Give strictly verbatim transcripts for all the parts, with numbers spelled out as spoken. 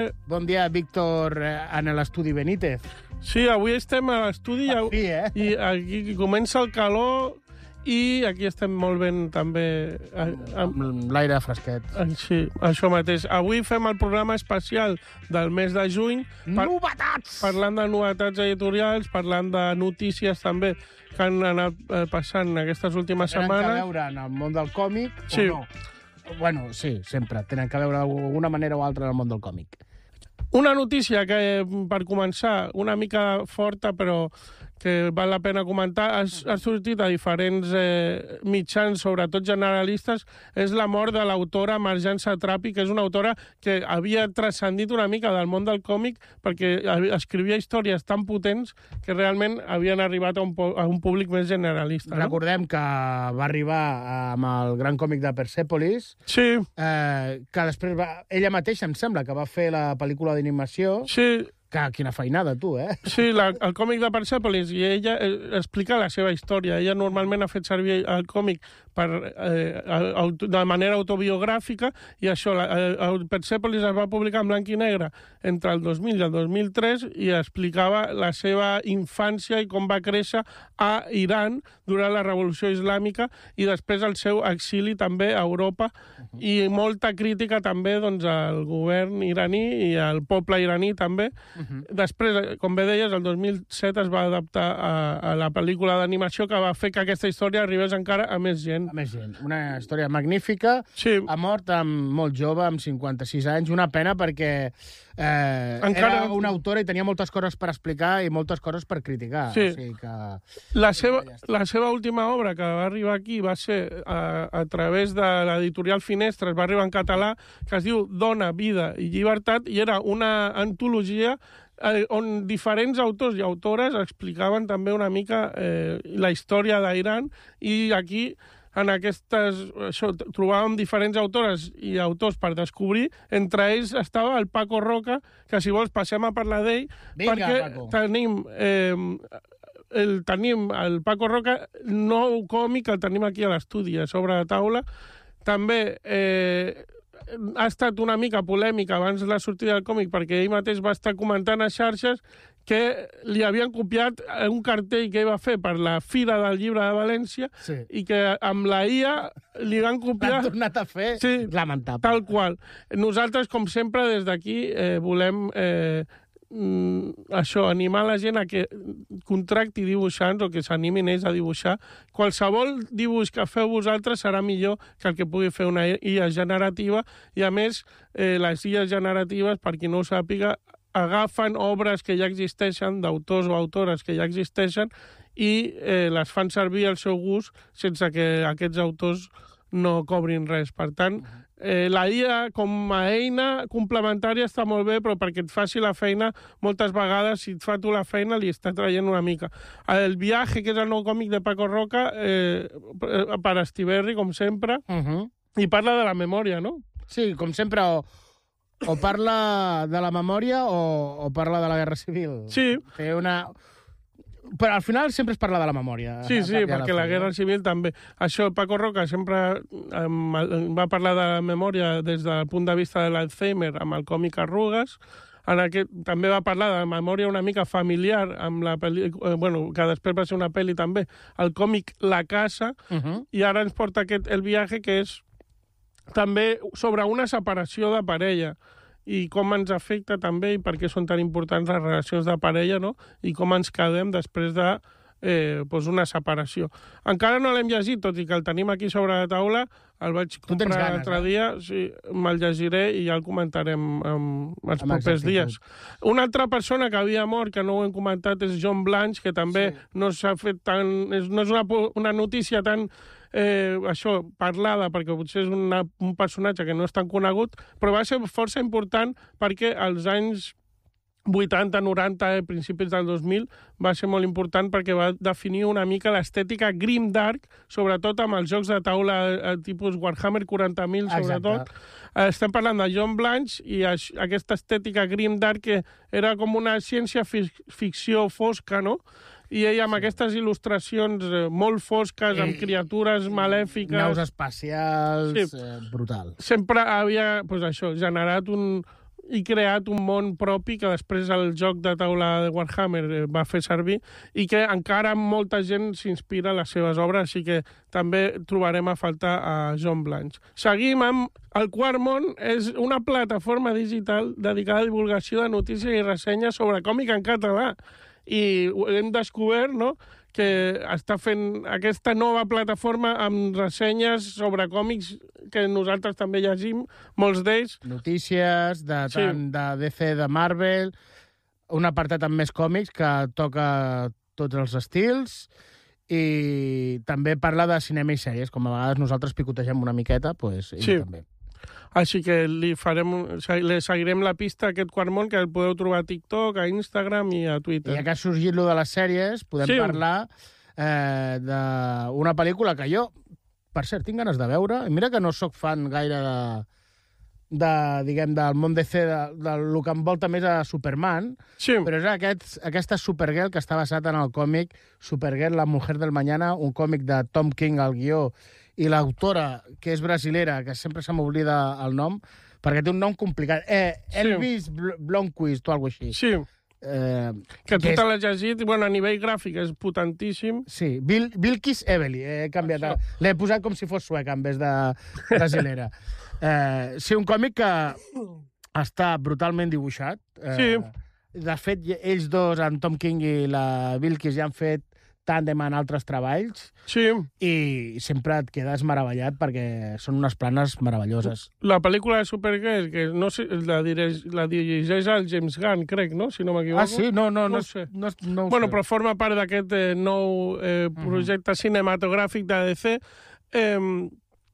Bon dia, Víctor, en l'estudi Benítez. Sí, avui estem a l'estudi i, Sí, eh? i aquí comença el calor i aquí estem molt ben també... Amb l'aire fresquet. Sí, això mateix. Avui fem el programa especial del mes de juny. Per... Novetats! Parlant de novetats editorials, parlant de notícies també que han anat passant aquestes últimes Tenen setmanes. Tenen que veure en el món del còmic Sí. o no? Bueno, sí, sempre. Tenen que veure d'alguna manera o altra en el món del còmic. Una notícia que, per començar, una mica forta, però que val la pena comentar, ha, ha sortit a diferents eh, mitjans, sobretot generalistes, és la mort de l'autora Marjane Satrapi, que és una autora que havia transcendit una mica del món del còmic perquè escrivia històries tan potents que realment havien arribat a un, a un públic més generalista. No? Recordem que va arribar amb el gran còmic de Persepolis, Sí, eh, que després va, ella mateixa, em sembla, que va fer la pel·lícula d'animació. sí, Que, quina feinada, tu, eh? Sí, la, el còmic de Persepolis, i ella eh, explica la seva història. Ella normalment ha fet servir el còmic per, eh, auto, de manera autobiogràfica, i això, la, el Persepolis es va publicar en blanc i negre entre el dos mil i el dos mil tres i explicava la seva infància i com va créixer a Iran durant la Revolució Islàmica i després el seu exili també a Europa, uh-huh. i molta crítica també doncs, al govern iraní i al poble iraní també. Uh-huh. Després, com bé deies, el dos mil set es va adaptar a, a la pel·lícula d'animació que va fer que aquesta història arribés encara a més gent. A més gent. Una història magnífica. Sí. Ha mort amb molt jove, amb cinquanta-sis anys. Una pena perquè eh, Encara... era una autora i tenia moltes coses per explicar i moltes coses per criticar. Sí. O sigui que... La seva, la seva última obra que va arribar aquí va ser a, a través de l'editorial Finestres, va arribar en català, que es diu Dona, vida i llibertat, i era una antologia eh, on diferents autors i autores explicaven també una mica eh, la història d'Iran, i aquí en aquestes... Això, trobàvem diferents autores i autors per descobrir. Entre ells estava el Paco Roca, que si vols passem a parlar d'ell, Vinga, perquè Paco. tenim... Eh, el tenim el Paco Roca, nou còmic, el tenim aquí a l'estudi, a sobre la taula. També eh, ha estat una mica polèmica abans de la sortida del còmic perquè ell mateix va estar comentant a xarxes que li havien copiat un cartell que ell va fer per la Fira del Llibre de València, sí. i que amb la I A li van copiar... L'han tornat a fer, sí, lamentable. Tal qual. Nosaltres, com sempre, des d'aquí eh, volem... Eh, això, animar la gent a que contracti dibuixants o que s'animin ells a dibuixar. Qualsevol dibuix que feu vosaltres serà millor que el que pugui fer una I A generativa, i a més eh, les I A generatives, per qui no ho sàpiga, agafen obres que ja existeixen, d'autors o autores que ja existeixen, i eh, les fan servir al seu gust sense que aquests autors no cobrin res. Per tant, eh, la I A com a eina complementària està molt bé, però perquè et faci la feina, moltes vegades, si et fa tu la feina, li està traient una mica. El Viaje, que és el nou còmic de Paco Roca, eh, per Estiberri, com sempre, Uh-huh. i parla de la memòria, no? Sí, com sempre, o, o parla de la memòria o, o parla de la Guerra Civil. Sí. Té una... Però al final sempre es parla de la memòria. Sí, sí, perquè la Guerra Civil també. Això, Paco Roca sempre um, va parlar de la memòria des del punt de vista de l'Alzheimer amb el còmic Arrugues. En aquest, també va parlar de la memòria una mica familiar, amb la pel·li, eh, bueno, que després va ser una pel·li també, el còmic La Casa, uh-huh. i ara ens porta aquest El Viaje, que és també sobre una separació de parella, i com ens afecta també i per què són tan importants les relacions de parella, no? I com ens quedem després de eh, doncs una separació. Encara no l'hem llegit, tot i que el tenim aquí sobre la taula, el vaig comprar l'altre eh? dia, sí, me'l llegiré i ja el comentarem en els amb propers dies. Una altra persona que havia mort, que no ho hem comentat, és John Blanche, que també sí. no s'ha fet tan... És, no és una, una notícia tan... Eh, això, parlada, perquè potser és una, un personatge que no és tan conegut, però va ser força important perquè als anys vuitanta, noranta, eh, principis del dos mil, va ser molt important perquè va definir una mica l'estètica grim-dark, sobretot amb els jocs de taula eh, tipus Warhammer quaranta mil, sobretot. Eh, estem parlant de John Blanche i això, aquesta estètica grim-dark que era com una ciència-ficció fosca, no? I ell amb sí. aquestes il·lustracions eh, molt fosques, amb criatures malèfiques... Naus espacials... Sí. Eh, brutal. Sempre havia, pues això, generat un... i creat un món propi que després el joc de taula de Warhammer eh, va fer servir i que encara molta gent s'inspira a les seves obres, així que també trobarem a faltar a John Blanche. Seguim amb El Quart Món, és una plataforma digital dedicada a divulgació de notícies i ressenyes sobre còmic en català. I hem descobert, no?, que està fent aquesta nova plataforma amb ressenyes sobre còmics que nosaltres també llegim, molts d'ells. Notícies, de, Sí. tant de D C, de Marvel, un apartat amb més còmics que toca tots els estils i també parla de cinema i sèries, com a vegades nosaltres picotegem una miqueta, doncs ell Sí. també. Així que li farem, li seguirem la pista a aquest Quart Món, que el podeu trobar a TikTok, a Instagram i a I Twitter. ja que ha sorgit lo de les sèries, podem Sí. parlar eh, d'una pel·lícula que jo, per cert, tinc ganes de veure. I mira que no sóc fan gaire de, de diguem, del món D C, de, de lo que envolta més a Superman, Sí, però és aquest, aquesta Supergirl que està basat en el còmic Supergirl, la mujer del mañana, un còmic de Tom King al guió, i l'autora, que és brasilera, que sempre se m'oblida el nom, perquè té un nom complicat. Eh, Elvis Bl- Blomqvist o alguna cosa així. sí, Eh, que tu que és- te l'has llegit, bueno, a nivell gràfic és potentíssim. Sí, Bil Bilkis Evely, he canviat. Això. L'he posat com si fos sueca en vez de brasilera. eh, sí, un còmic que està brutalment dibuixat. Eh, Sí. De fet, ells dos, en Tom King i la Bilkis, ja han fet tàndem en altres treballs Sí, i sempre et quedes meravellat perquè són unes planes meravelloses. la pel·lícula de Supergirl, que no sé, la, dirigeix, la dirigeix el James Gunn, crec, no?, si no m'equivoco. Ah, sí? No, no, no, No no, sé. no, no ho Bueno, sé. però forma part d'aquest eh, nou eh, projecte cinematogràfic de D C. Eh,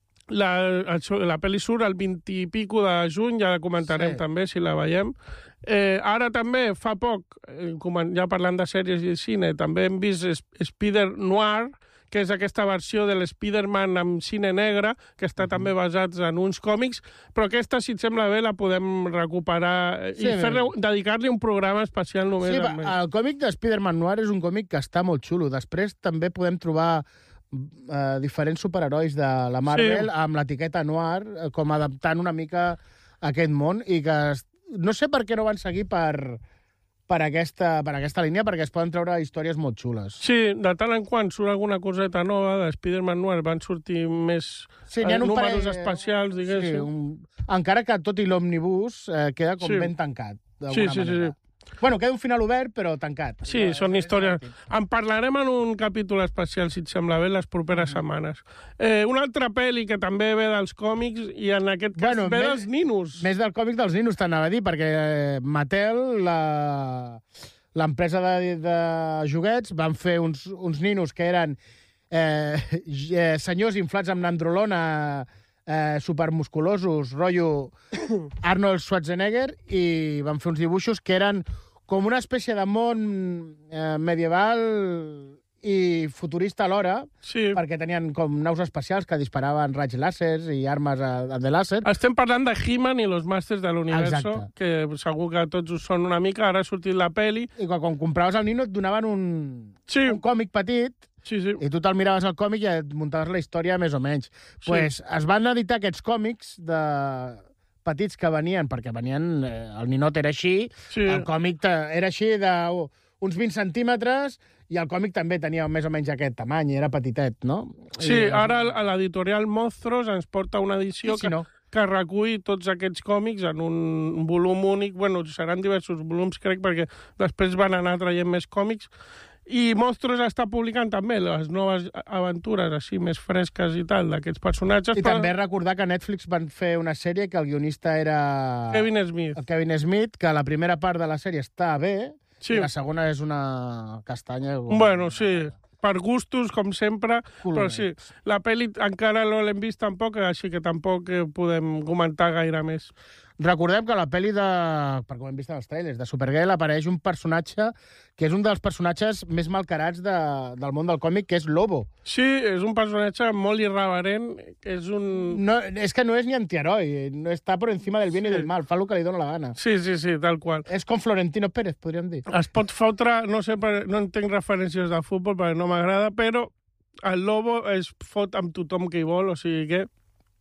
la, el, la pel·li surt el vint i pico de juny, ja la comentarem Sí. també, si la veiem. Eh, ara també, fa poc, eh, comen- ja parlant de sèries i de cine, també hem vist es- Spider Noir, que és aquesta versió de l'Spider-Man amb cine negre, que està també basats en uns còmics, però aquesta, si et sembla bé, la podem recuperar eh, Sí, i fer bé. dedicar-li un programa especial només. Sí, amb- va, el còmic de Spider-Man Noir és un còmic que està molt xulo. Després també podem trobar eh, diferents superherois de la Marvel Sí. amb l'etiqueta Noir, eh, com adaptant una mica a aquest món, i que es- no sé per què no van seguir per, per, aquesta, per aquesta línia, perquè es poden treure històries molt xules. Sí, de tant en quant surt alguna coseta nova de Spider-Man Noir, van sortir més Sí, eh, n'hi ha un números parell- especials, diguéssim. Sí, un... Encara que tot i l'òmnibus eh, queda com Sí. ben tancat, d'alguna Sí, sí, sí, manera. sí. Bueno, queda un final obert, però tancat. Sí, Eh, són és- històries... és- En parlarem en un capítol especial, si et sembla bé, les properes setmanes. Eh, una altra pel·li que també ve dels còmics i en aquest cas Bueno, ve més- dels ninos. Més del còmic dels ninos, t'anava a dir, perquè Mattel, la- l'empresa de, de joguets, van fer uns, uns ninos que eren eh, eh, senyors inflats amb nandrolona, eh, supermusculosos, rotllo Arnold Schwarzenegger, i van fer uns dibuixos que eren com una espècie de món eh, medieval i futurista alhora, Sí. perquè tenien com naus espacials que disparaven raigs làsers i armes a- de làser. Estem parlant de He-Man i los Masters de l'Universo, Exacte. que segur que tots us són una mica. Ara ha sortit la pel·li. I quan, quan compraves el nino et donaven un, Sí, un còmic petit sí, sí. i tu te'l miraves al còmic i et muntaves la història més o menys. Sí. Pues es van editar aquests còmics de petits que venien, perquè venien... Eh, el ninot era així, Sí. el còmic te- era així d'uns vint centímetres i el còmic també tenia més o menys aquest tamany, era petitet, no? Sí, I, ara a l'editorial Monstros ens porta una edició I si que, no? que recull tots aquests còmics en un volum únic. Bueno, seran diversos volums, crec, perquè després van anar traient més còmics. I Monstros està publicant també les noves aventures així més fresques i tal d'aquests personatges. I també recordar que Netflix van fer una sèrie que el guionista era... Kevin Smith. el Kevin Smith, que la primera part de la sèrie està bé, Sí. i la segona és una castanya... Bueno, sí, per gustos, com sempre, però sí, la pel·li encara no l'hem vist tampoc, així que tampoc eh, podem comentar gaire més. Recordem que a la pel·li de... perquè ho hem vist en els trailers, de Supergirl apareix un personatge que és un dels personatges més malcarats de, del món del còmic, que és Lobo. Sí, és un personatge molt irreverent, és un... No, és que no és ni antiheroi, no està per encima del bien Sí. i del mal, fa el que li dóna la gana. Sí, sí, sí, tal qual. És com Florentino Pérez, podríem dir. Es pot fotre, no sé, per, no entenc referències de futbol perquè no m'agrada, però el Lobo es fot amb tothom que hi vol, o sigui que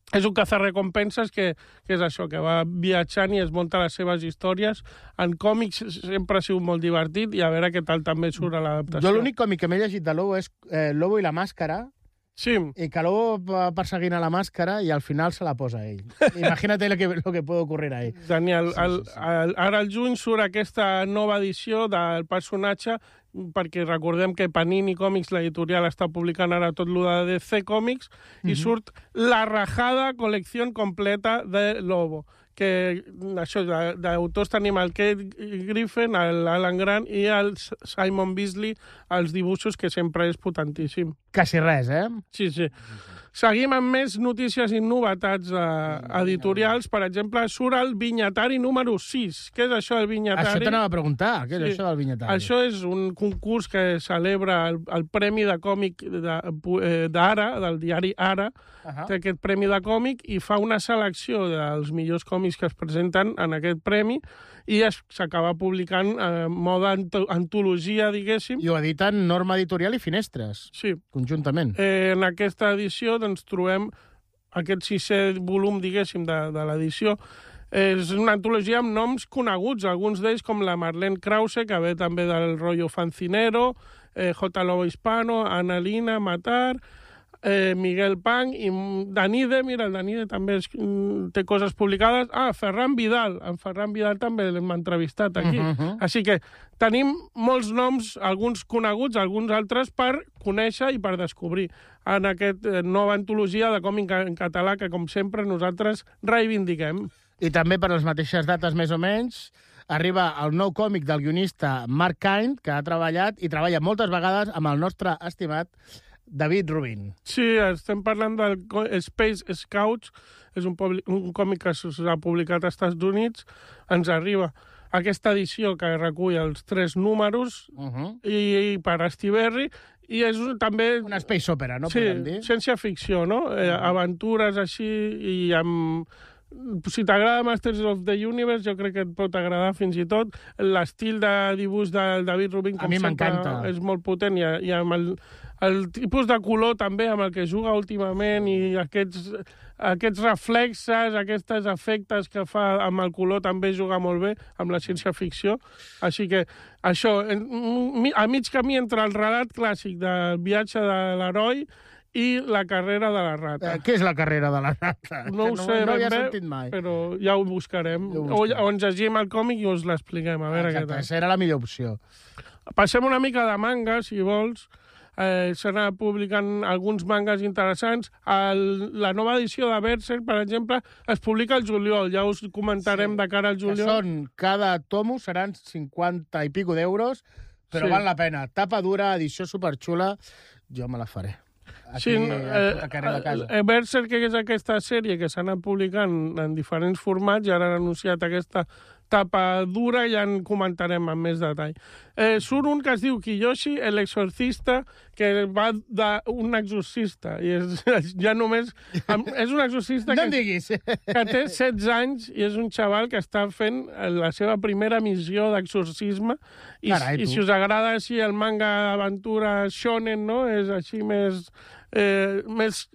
és un cazarrecompenses que, que és això, que va viatjant i es munta les seves històries. En còmics sempre ha sigut molt divertit i a veure què tal també surt a l'adaptació. Jo l'únic còmic que m'he llegit de Lobo és eh, Lobo i la màscara, sí. i que Lobo va perseguint a la màscara i al final se la posa ell. Imagínate lo que, lo que puede ocurrir ahí. Daniel, Sí, el, sí, sí. el, ara al juny surt aquesta nova edició del personatge, perquè recordem que Panini Còmics, l'editorial, està publicant ara tot lo de D C Còmics, i Mhm. surt la rajada col·lecció completa de Lobo, que això, de- d'autors tenim el Kate Griffin, l'Alan Grant i el Simon Beasley, els dibuixos, que sempre és potentíssim. Quasi res, eh? Sí, sí. Seguim amb més notícies i novetats eh, editorials. Per exemple, surt el vinyetari número sis. Què és això, el vinyetari? Això t'anava a preguntar. Què és Sí. això del vinyetari? Això és un concurs que celebra el, el Premi de Còmic de- eh, d'Ara, del diari Ara, Uh té aquest premi de còmic i fa una selecció dels millors còmics que es presenten en aquest premi i es- s'acaba publicant en mode anto- antologia, diguéssim. I ho editen Norma Editorial i Finestres, Sí. conjuntament. Eh, en aquesta edició doncs, trobem aquest sisè volum, diguéssim, de, de l'edició. És una antologia amb noms coneguts, alguns d'ells com la Marlene Krause, que ve també del rotllo Fancinero, eh, J. Lobo Hispano, Annalina Matar, eh, Miguel Pang i Danide, mira, el Danide també és, mm, té coses publicades. Ah, Ferran Vidal, en Ferran Vidal també l'hem entrevistat aquí. Uh -huh. Així que tenim molts noms, alguns coneguts, alguns altres per conèixer i per descobrir en aquesta nova antologia de còmic en català que, com sempre, nosaltres reivindiquem. I també per les mateixes dates, més o menys, arriba el nou còmic del guionista Mark Kind, que ha treballat i treballa moltes vegades amb el nostre estimat David Rubin. Sí, estem parlant del co- Space Scouts, és un, publi- un còmic que s'ha publicat als Estats Units, ens arriba aquesta edició que recull els tres números Uh -huh. i, i per Estiberri, i és un, també... Una space opera, no? sí, Podem dir? ciència-ficció, no? Eh, aventures així i amb... Si t'agrada Masters of the Universe, jo crec que et pot agradar fins i tot. L'estil de dibuix del David Rubin, A com mi sempre, m'encanta. és molt potent, i, i amb el, el tipus de color també amb el que juga últimament i aquests, aquests reflexes, aquests efectes que fa amb el color també juga molt bé amb la ciència-ficció. Així que això, en- a mig camí entre el relat clàssic del viatge de l'heroi i la carrera de la rata. Eh, què és la carrera de la rata? No ho Que sé no ben havia bé, sentit mai. però ja ho buscarem. Ja ho O, buscarem. o ens llegim el còmic i us l'expliquem, a veure Exacte, què tal. serà la millor opció. Passem una mica de manga, si vols. Eh, S'han anat publicant alguns mangas interessants. El, la nova edició de Berserk, per exemple, es publica al juliol. Ja us comentarem Sí. de cara al Que juliol. són, cada tomo seran cinquanta i pico d'euros, però Sí. val la pena. Tapa dura, edició superxula, jo me la faré. Aquí Sí, eh, eh, a carrer de casa. eh, Berserk, que és aquesta sèrie que s'ha anat publicant en diferents formats, i ara han anunciat aquesta tapa dura i ja en comentarem amb més detall. Eh, surt un que es diu Kiyoshi, el exorcista, que va d'un exorcista, i és ja només... És un exorcista No em que, diguis. que té setze anys i és un xaval que està fent la seva primera missió d'exorcisme. I, Carai, I tu. si us agrada així el manga aventura shonen, no? És així més... Eh, més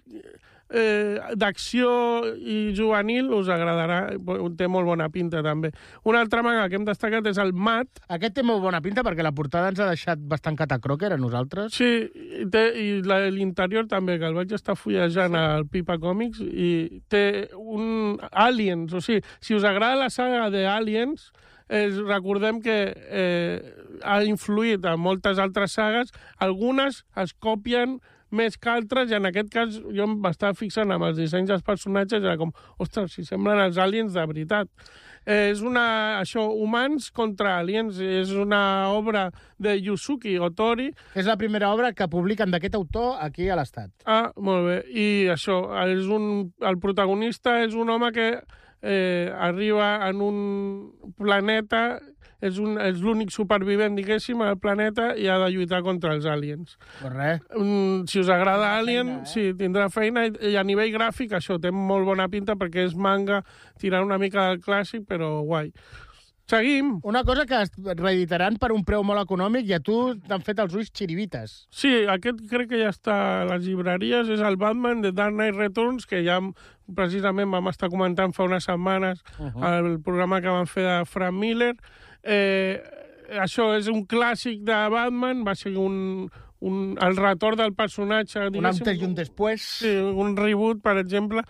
eh, d'acció i juvenil, us agradarà. Té molt bona pinta, també. Un altre manga que hem destacat és el Mat. Aquest té molt bona pinta perquè la portada ens ha deixat bastant catacroker a nosaltres. Sí, i, té, i la- l'interior també, que el vaig estar fullejant al Pipa Comics, i té un Aliens, o sigui, si us agrada la saga de Aliens, eh, recordem que eh, ha influït en moltes altres sagues, algunes es copien més que altres, i en aquest cas jo em estava fixant amb els dissenys dels personatges, era com, ostres, si semblen els aliens de veritat. Eh, és una, això, humans contra aliens, és una obra de Yusuke Otori. És la primera obra que publiquen d'aquest autor aquí a l'Estat. Ah, molt bé. I això, és un, el protagonista és un home que eh, arriba en un planeta, és, un, és l'únic supervivent, diguéssim, al planeta, i ha de lluitar contra els aliens. Pues res. Mm, si us agrada Alien, feina, eh? sí, tindrà feina, i, i a nivell gràfic això té molt bona pinta perquè és manga tirant una mica del clàssic, però guai. Seguim. Una cosa que es reeditaran per un preu molt econòmic i a tu t'han fet els ulls xirivites. Sí, aquest crec que ja està a les llibreries, és el Batman de Dark Knight Returns, que ja precisament vam estar comentant fa unes setmanes uh -huh. el programa que van fer de Frank Miller. Eh, això és un clàssic de Batman, va ser un... Un, el retorn del personatge... Un antes i un després. Sí, un reboot, per exemple.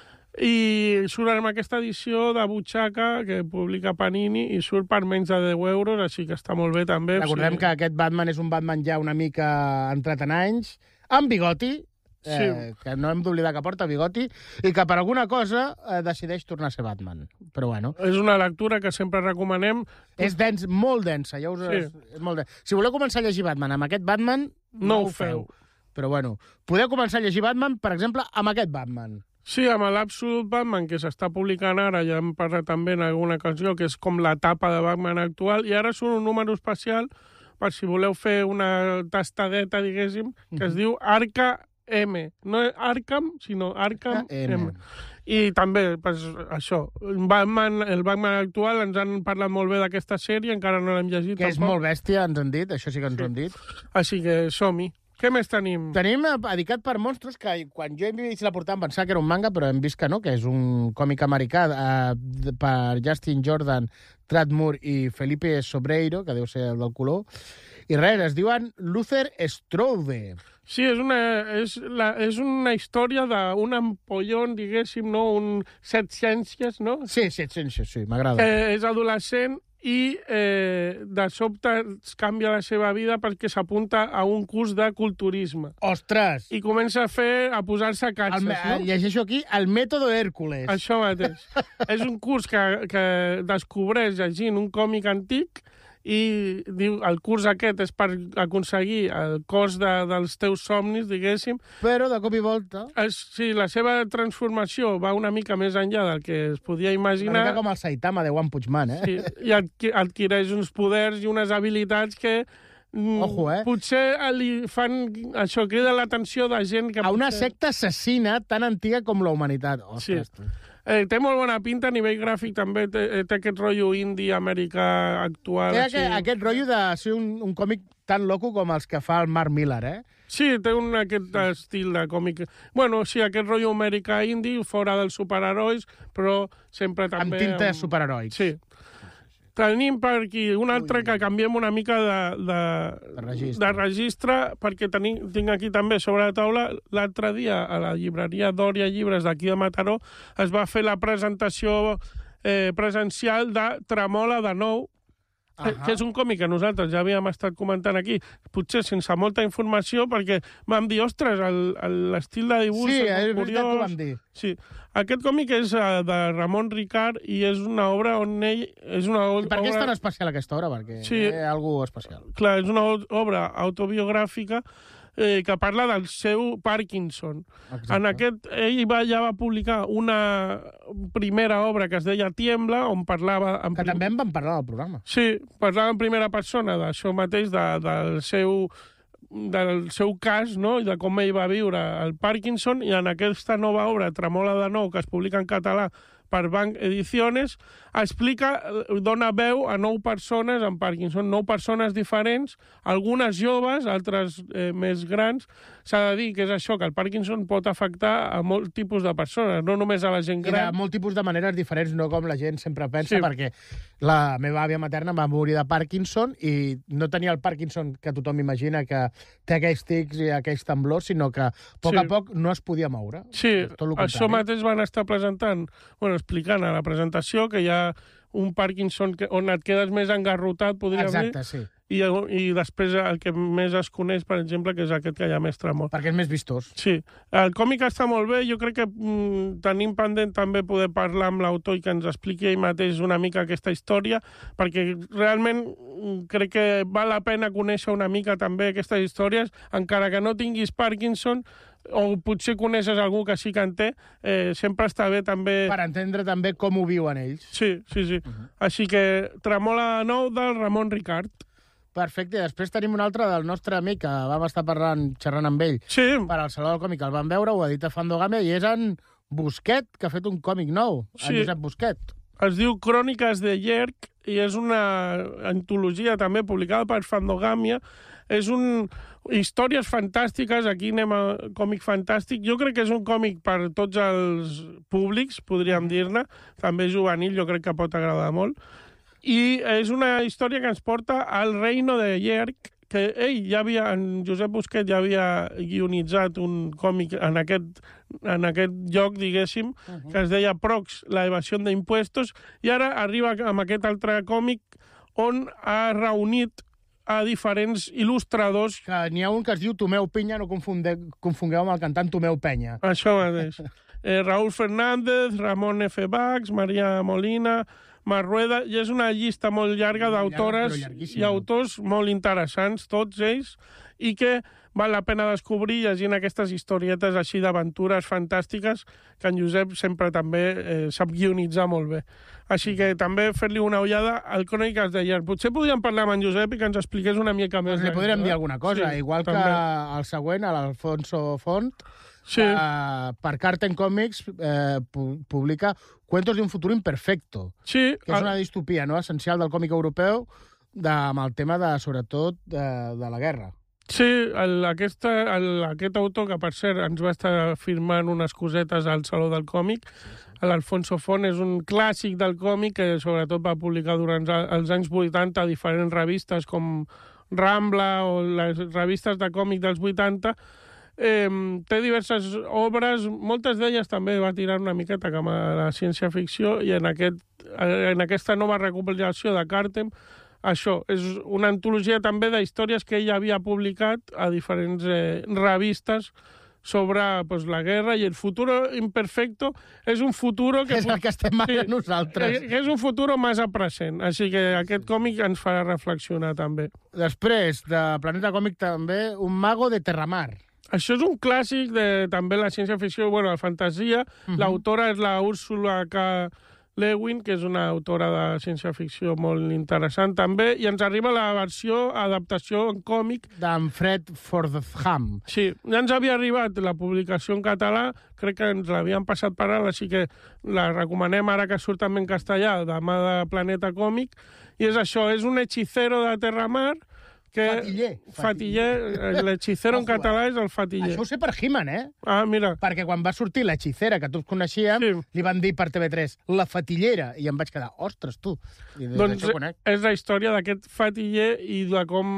I surt amb aquesta edició de butxaca que publica Panini i surt per menys de deu euros, així que està molt bé també. Recordem sí. que aquest Batman és un Batman ja una mica entrat en anys, amb bigoti, eh, sí. que no hem d'oblidar que porta bigoti, i que per alguna cosa eh, decideix tornar a ser Batman. Però bueno. És una lectura que sempre recomanem. És dens, molt densa, ja us... Sí. És molt dens. Si voleu començar a llegir Batman amb aquest Batman, no, no ho feu. feu. Però bueno, podeu començar a llegir Batman, per exemple, amb aquest Batman. Sí, amb l'Absolute Batman, que s'està publicant ara, ja hem parlat també en alguna ocasió, que és com l'etapa de Batman actual, i ara surt un número especial, per si voleu fer una tastadeta, diguéssim, que es diu Arca M. No Arkham, sinó Arkham M. M. I també, pues, això, Batman, el Batman actual, ens han parlat molt bé d'aquesta sèrie, encara no l'hem llegit. Que tampoc. És molt bèstia, ens han dit, això sí que ens sí. ho han dit. Així que som-hi. Què més tenim? Tenim Dedicat per monstros, que quan jo he vist la portada em pensava que era un manga, però hem vist que no, que és un còmic americà eh, per Justin Jordan, Tradd Moore i Felipe Sobreiro, que deu ser el del color. I res, es diuen Luther Strode. Sí, és una, és la, és una història d'un ampollon, diguéssim, no? Un set ciències, no? Sí, set ciències, sí, m'agrada. Eh, és adolescent i eh, de sobte canvia la seva vida perquè s'apunta a un curs de culturisme. Ostres! I comença a fer, a posar-se catxes, el, no? Llegeixo aquí el mètode Hèrcules. Això mateix. És un curs que, que descobreix llegint un còmic antic i diu, el curs aquest és per aconseguir el cos de, dels teus somnis, diguéssim. Però, de cop i volta... És, sí, la seva transformació va una mica més enllà del que es podia imaginar. Una mica com el Saitama de One Punch Man, eh? Sí, i adqui adquireix uns poders i unes habilitats que Ojo, eh? potser li fan... Això crida l'atenció de gent que... A una potser... secta assassina tan antiga com la humanitat. Ostres, sí. Eh, té molt bona pinta a nivell gràfic, també té, té aquest rotllo indie americà actual. Té així. aquest, aquest rotllo de ser un, un còmic tan loco com els que fa el Mark Millar, eh? Sí, té un, aquest estil de còmic... Bueno, sí, aquest rotllo americà indie, fora dels superherois, però sempre també... Amb tinta de superherois. Sí. Tenim per aquí un altre que canviem una mica de, de, de, registre. de registre, perquè tenim, tinc aquí també sobre la taula, l'altre dia a la llibreria Dòria Llibres d'aquí de Mataró es va fer la presentació eh, presencial de Tremola de nou, uh -huh. que és un còmic que nosaltres ja havíem estat comentant aquí, potser sense molta informació, perquè vam dir, ostres, l'estil de dibuix sí, és molt curiós. veritat que ho vam dir. Sí, aquest còmic és uh, de Ramon Ricard i és una obra on ell... És una I per què obra... és tan especial aquesta obra? Perquè sí, és algo especial. Clar, és una obra autobiogràfica eh, que parla del seu Parkinson. Exacte. En aquest, ell va, ja va publicar una primera obra que es deia Tiembla, on parlava... En que prim... també en vam parlar del programa. Sí, parlava en primera persona d'això mateix, de, del seu del seu cas, no?, i de com ell va viure el Parkinson, i en aquesta nova obra, Tremola de nou, que es publica en català per Banc Ediciones, explica, dona veu a nou persones amb Parkinson, nou persones diferents, algunes joves, altres eh, més grans. S'ha de dir que és això, que el Parkinson pot afectar a molt tipus de persones, no només a la gent gran. I de molt tipus de maneres diferents, no com la gent sempre pensa, sí. perquè la meva àvia materna va morir de Parkinson i no tenia el Parkinson que tothom imagina, que té aquells tics i aquells temblors, sinó que a poc sí. a poc no es podia moure. Sí, això mateix van estar presentant, bueno, explicant a la presentació que hi ha un Parkinson que, on et quedes més engarrotat, podríem Exacte, dir. sí. I, I després el que més es coneix, per exemple, que és aquest que hi ha més tremor. Perquè és més vistós. Sí. El còmic està molt bé. Jo crec que mm, tenim pendent també poder parlar amb l'autor i que ens expliqui ell mateix una mica aquesta història, perquè realment mm, crec que val la pena conèixer una mica també aquestes històries, encara que no tinguis Parkinson, o potser coneixes algú que sí que en té, eh, sempre està bé també... Per entendre també com ho viuen ells. Sí, sí, sí. Uh -huh. Així que Tremola de nou del Ramon Ricard. Perfecte. Després tenim un altre del nostre amic, que vam estar parlant, xerrant amb ell, sí. per al Saló del Còmic. El vam veure, ho ha dit a Fandogame, i és en Busquet, que ha fet un còmic nou, sí. en Josep Busquet. Es diu Cròniques de Yerk i és una antologia també publicada per Fandogamia. És un... històries fantàstiques, aquí anem a còmic fantàstic. Jo crec que és un còmic per tots els públics, podríem dir-ne. També juvenil, jo crec que pot agradar molt. I és una història que ens porta al reino de Yerk, que ell ja havia, en Josep Busquet ja havia guionitzat un còmic en aquest, en aquest lloc, diguéssim, uh-huh. que es deia Prox, la evasión de impuestos, i ara arriba amb aquest altre còmic on ha reunit a diferents il·lustradors. Que n'hi ha un que es diu Tomeu Pinya, no confonde, confongueu amb el cantant Tomeu Penya. Això mateix. Eh, Raúl Fernández, Ramon F. Bax, Maria Molina, Mar Rueda, i és una llista molt llarga d'autores i autors molt interessants, tots ells, i que val la pena descobrir llegint aquestes historietes així d'aventures fantàstiques que en Josep sempre també eh, sap guionitzar molt bé. Així que també fer-li una ullada al Cròniques de Yerk. Potser podríem parlar amb en Josep i que ens expliqués una mica més. Doncs li podríem dir alguna cosa, sí, igual també. Que el següent, l'Alfonso Font, sí. eh, per Carten Comics eh, publica Cuentos de un futuro imperfecto, sí, que és una distopia, no?, essencial del còmic europeu de, amb el tema, de, sobretot, de, de la guerra. Sí, el, aquesta, el, aquest autor, que per cert ens va estar firmant unes cosetes al Saló del Còmic, l'Alfonso Font, és un clàssic del còmic que sobretot va publicar durant els anys vuitanta a diferents revistes com Rambla o les revistes de còmic dels vuitanta. Eh, té diverses obres, moltes d'elles també va tirar una miqueta cap a la ciència-ficció, i en, aquest, en aquesta nova recopilació de Carten, això, és una antologia també d'històries que ell havia publicat a diferents eh, revistes sobre pues, la guerra, i el futuro imperfecto és un futuro que... És el que estem ara sí, nosaltres. Que és un futuro més a present, així que aquest còmic ens farà reflexionar també. Després, de Planeta Còmic també, Un mago de Terramar. Això és un clàssic de també la ciència-ficció, bueno, la fantasia. Uh-huh. L'autora és la Úrsula K. Lewin, que és una autora de ciència-ficció molt interessant també, i ens arriba la versió, adaptació en còmic... D'en Fred Fordham. Sí, ja ens havia arribat la publicació en català, crec que ens l'havien passat per alt, així que la recomanem ara que surt també en castellà, demà de Planeta Còmic, i és això, és un hechicero de Terramar, que... Fatiller. Fatiller, l'hechicero en català és el fatiller. Això ho sé per He-Man, eh? Ah, mira. Perquè quan va sortir l'hechicera, que tots coneixíem, sí. li van dir per T V tres, la fatillera, i em vaig quedar, ostres, tu. I doncs és la història d'aquest fatiller i de com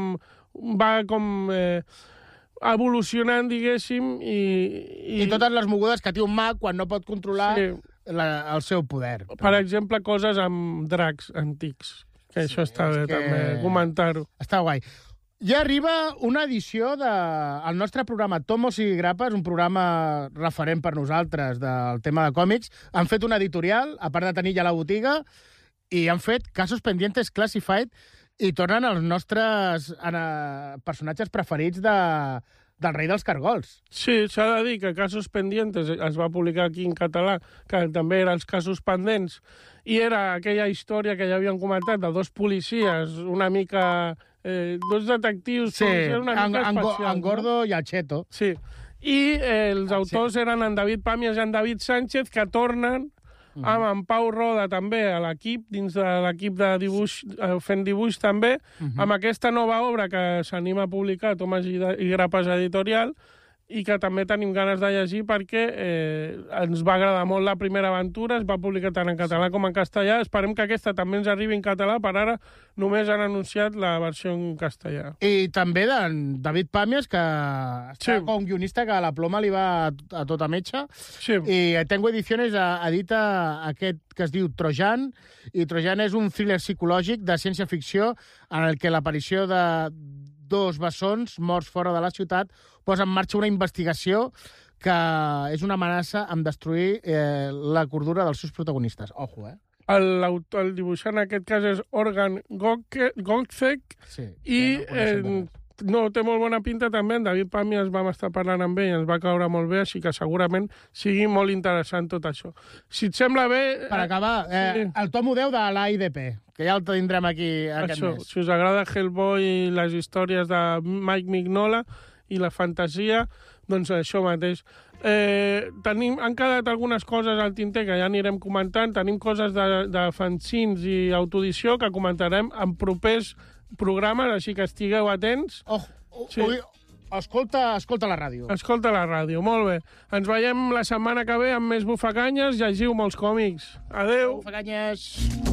va com eh, evolucionant, diguéssim, i, i... I totes les mogudes que té un mag quan no pot controlar sí. la, el seu poder. Per exemple, coses amb dracs antics. Que sí, això està bé, que... també, comentar-ho. Està guai. Ja arriba una edició del de... nostre programa Tomos i Grapes, un programa referent per nosaltres del tema de còmics. Han fet una editorial, a part de tenir ja la botiga, i han fet Casos Pendientes Classified, i tornen els nostres eh, personatges preferits de... del rei dels cargols. Sí, s'ha de dir que Casos Pendientes es va publicar aquí en català, que també eren els casos pendents, i era aquella història que ja havíem comentat de dos policies, una mica... Eh, dos detectius... Sí, una mica en, especials, en Gordo no? I el Cheto. Sí, i eh, els autors sí. eren en David Pàmies i en David Sánchez, que tornen uh -huh. amb en Pau Roda també a l'equip, dins de l'equip de dibuix, eh, fent dibuix també, uh -huh. amb aquesta nova obra que s'anima a publicar Tomàs i, i Grapes Editorial, i que també tenim ganes de llegir perquè eh, ens va agradar molt la primera aventura, es va publicar tant en català com en castellà. Esperem que aquesta també ens arribi en català, per ara només han anunciat la versió en castellà. I també d'en David Pàmies, que està sí. com guionista, que la ploma li va a, a tota metxa. Sí. I Tengo Ediciones edita aquest que es diu Trojan, i Trojan és un thriller psicològic de ciència-ficció en el que l'aparició de dos bessons morts fora de la ciutat posa en marxa una investigació que és una amenaça amb destruir eh, la cordura dels seus protagonistes. Ojo, eh? El, el dibuixant en aquest cas és Organ Gokcek, sí, i eh, no, té molt bona pinta també. En David Pàmies vam estar parlant amb ell i ens va caure molt bé, així que segurament sigui molt interessant tot això. Si et sembla bé... Per acabar, eh, sí. el tomo deu de l'A I D P, que ja el tindrem aquí aquest això, mes. Si us agrada Hellboy i les històries de Mike Mignola i la fantasia, doncs això mateix. Eh, tenim, han quedat algunes coses al tinter que ja anirem comentant. Tenim coses de, de fanzins i autoedició que comentarem en propers programes, així que estigueu atents. Oh, oh, Sí. oh, escolta, escolta la ràdio. Escolta la ràdio, molt bé. Ens veiem la setmana que ve amb més bufacanyes. Llegiu molts còmics. Adéu. Bufacanyes.